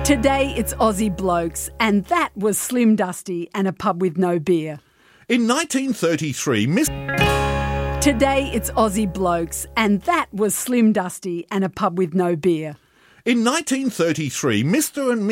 Today it's Aussie blokes, and that was Slim Dusty and a pub with no beer. In 1933, Today it's Aussie blokes, and that was Slim Dusty and a pub with no beer. In 1933, Mr. and